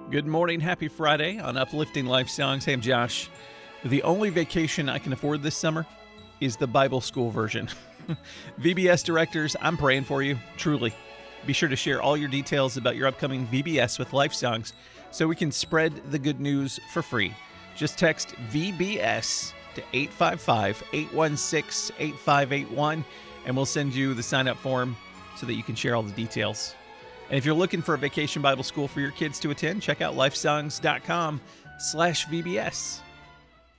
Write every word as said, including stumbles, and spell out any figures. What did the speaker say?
Good morning. Happy Friday on Uplifting Life Songs. Hey, I'm Josh. The only vacation I can afford this summer is the Bible school version. V B S directors, I'm praying for you, truly. Be sure to share all your details about your upcoming V B S with Life Songs so we can spread the good news for free. Just text V B S to eight five five, eight one six, eight five eight one and we'll send you the sign-up form so that you can share all the details. And if you're looking for a vacation Bible school for your kids to attend, check out lifesongs.com slash VBS.